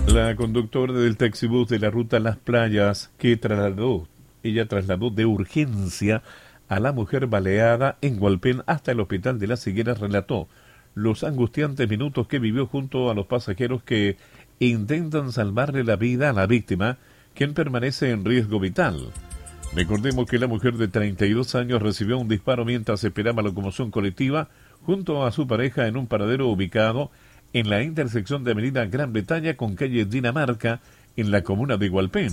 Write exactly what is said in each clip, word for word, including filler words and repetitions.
La conductora del taxibús de la ruta Las Playas, que trasladó, ella trasladó de urgencia a la mujer baleada en Hualpén hasta el hospital de Las Higueras, relató los angustiantes minutos que vivió junto a los pasajeros que intentan salvarle la vida a la víctima, quien permanece en riesgo vital. Recordemos que la mujer de treinta y dos años recibió un disparo mientras esperaba locomoción colectiva junto a su pareja en un paradero ubicado en la intersección de Avenida Gran Bretaña con calle Dinamarca, en la comuna de Hualpén.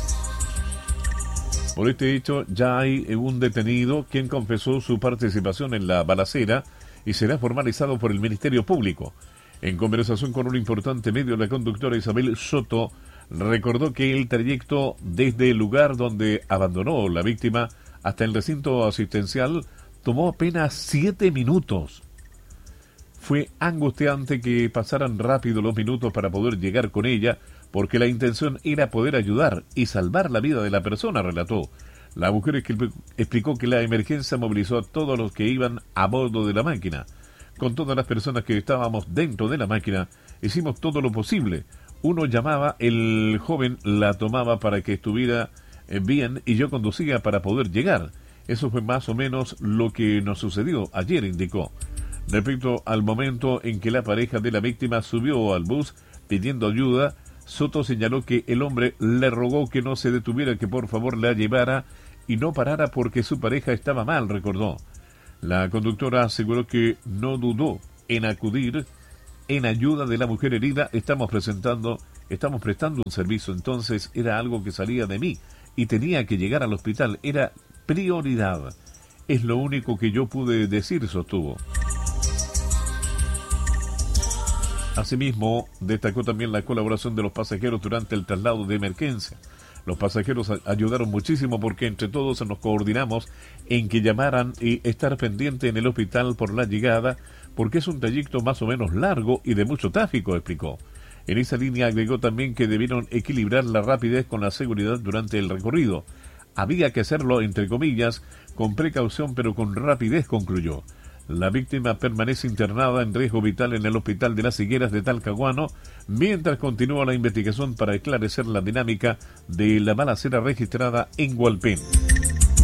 Por este hecho, ya hay un detenido quien confesó su participación en la balacera y será formalizado por el Ministerio Público. En conversación con un importante medio, la conductora Isabel Soto recordó que el trayecto desde el lugar donde abandonó la víctima hasta el recinto asistencial tomó apenas siete minutos. Fue angustiante que pasaran rápido los minutos para poder llegar con ella, porque la intención era poder ayudar y salvar la vida de la persona, relató. La mujer explicó que la emergencia movilizó a todos los que iban a bordo de la máquina. Con todas las personas que estábamos dentro de la máquina, hicimos todo lo posible. Uno llamaba, el joven la tomaba para que estuviera bien y yo conducía para poder llegar. Eso fue más o menos lo que nos sucedió ayer, indicó. Respecto al momento en que la pareja de la víctima subió al bus pidiendo ayuda, Soto señaló que el hombre le rogó que no se detuviera, que por favor la llevara y no parara porque su pareja estaba mal, recordó. La conductora aseguró que no dudó en acudir en ayuda de la mujer herida. Estamos presentando, estamos prestando un servicio, entonces era algo que salía de mí y tenía que llegar al hospital, era prioridad. Es lo único que yo pude decir, sostuvo. Asimismo, destacó también la colaboración de los pasajeros durante el traslado de emergencia. Los pasajeros ayudaron muchísimo porque entre todos nos coordinamos en que llamaran y estar pendiente en el hospital por la llegada, porque es un trayecto más o menos largo y de mucho tráfico, explicó. En esa línea agregó también que debieron equilibrar la rapidez con la seguridad durante el recorrido. Había que hacerlo, entre comillas, con precaución pero con rapidez, concluyó. La víctima permanece internada en riesgo vital en el hospital de Las Higueras de Talcahuano, mientras continúa la investigación para esclarecer la dinámica de la balacera registrada en Hualpén.